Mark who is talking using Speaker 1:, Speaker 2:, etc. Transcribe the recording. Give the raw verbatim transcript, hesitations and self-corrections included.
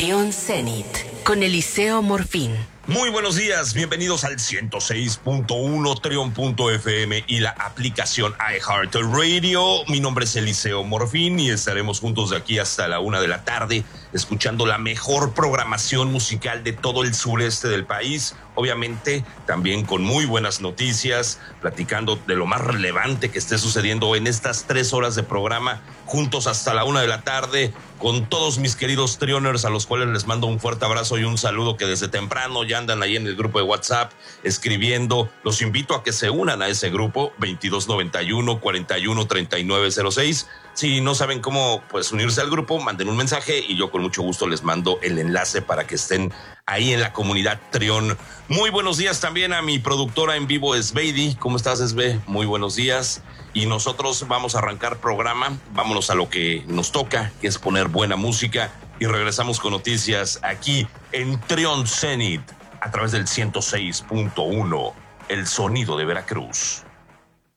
Speaker 1: Trión Zenit con Eliseo Morfín.
Speaker 2: Muy buenos días, bienvenidos al ciento seis punto uno Trión punto F M y la aplicación iHeartRadio. Mi nombre es Eliseo Morfín y estaremos juntos de aquí hasta la una de la tarde escuchando la mejor programación musical de todo el sureste del país. Obviamente también con muy buenas noticias, platicando de lo más relevante que esté sucediendo en estas tres horas de programa, juntos hasta la una de la tarde, con todos mis queridos Trioners, a los cuales les mando un fuerte abrazo y un saludo, que desde temprano ya andan ahí en el grupo de WhatsApp escribiendo. Los invito a que se unan a ese grupo, veintidós noventa y uno, cuarenta y uno, treinta y nueve cero seis. Si no saben cómo pues unirse al grupo, manden un mensaje y yo con mucho gusto les mando el enlace para que estén ahí en la comunidad Trión. Muy buenos días también a mi productora en vivo, Esbeidi. ¿Cómo estás, Esbe? Muy buenos días. Y nosotros vamos a arrancar programa. Vámonos a lo que nos toca, que es poner buena música. Y regresamos con noticias aquí en Trión Zenit, a través del ciento seis punto uno, el sonido de Veracruz.